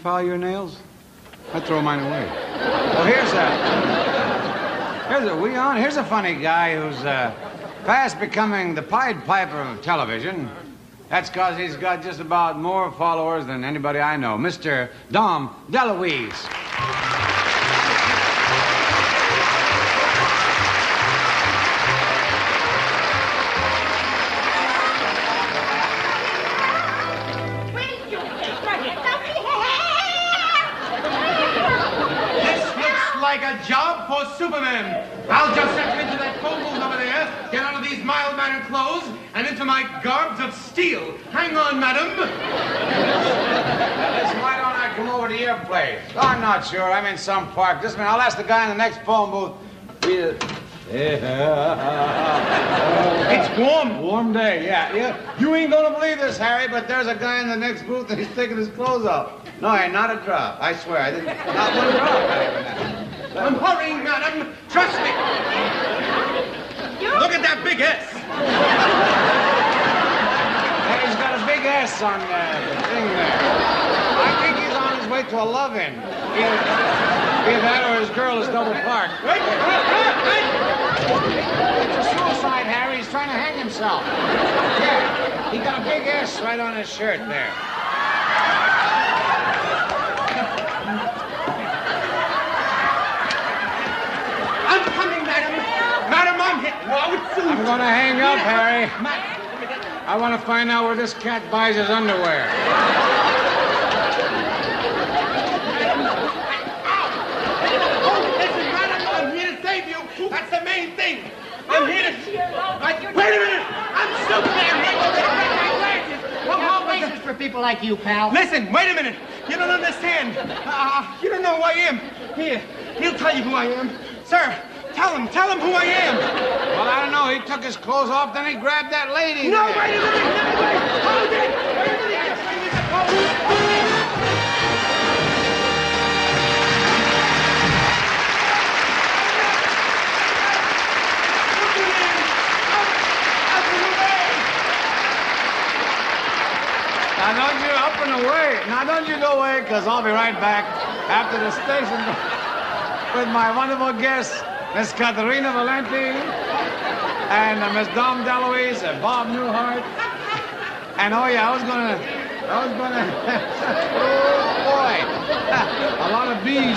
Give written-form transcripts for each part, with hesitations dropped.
file your nails? I throw mine away. Well, here's a funny guy who's fast becoming the Pied Piper of television. That's because he's got just about more followers than anybody I know. Mr. Dom DeLuise. Like a job for Superman. I'll just step into that phone booth over there, get out of these mild-mannered clothes, and into my garbs of steel. Hang on, madam. Listen, why don't I come over to your place? I'm not sure. I'm in some park. Just a minute. I'll ask the guy in the next phone booth. It's warm. Warm day, yeah. You ain't gonna believe this, Harry, but there's a guy in the next booth and he's taking his clothes off. No, not a drop. I swear, I didn't. Not one drop. I'm hurrying, madam. Trust me. Look at that big S. Hey, he's got a big S on the thing there. I think he's on his way to a love-in. Either that or his girl is double parked. Wait. It's a suicide, Harry. He's trying to hang himself. Yeah, he got a big S right on his shirt there. I'm coming, madam. Madam, I'm hit. Whoa, I'm going to hang up, Harry. I want to find out where this cat buys his underwear. Listen, madam, I'm here to save you. That's the main thing. I'm here to... Wait a minute. I'm Superman. No places for people like you, pal. Listen, wait a minute. You don't understand. You don't know who I am. Here, he'll tell you who I am. Sir, tell him who I am. Well, I don't know. He took his clothes off, then he grabbed that lady. No, there. wait a minute. Hold it. Wait a minute. Now don't you go away, because I'll be right back after the station with my wonderful guests, Miss Katharina Valenti and Miss Dom DeLuise and Bob Newhart. And oh yeah, I was gonna oh boy, a lot of bees.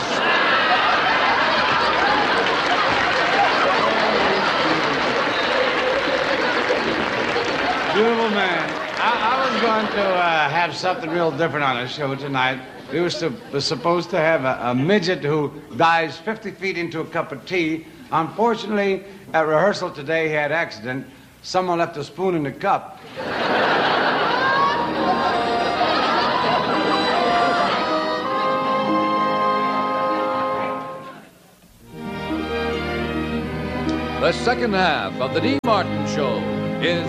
Beautiful man. I was going to have something real different on the show tonight. We were supposed to have a midget who dives 50 feet into a cup of tea. Unfortunately, at rehearsal today, he had an accident. Someone left a spoon in the cup. The second half of the Dean Martin Show is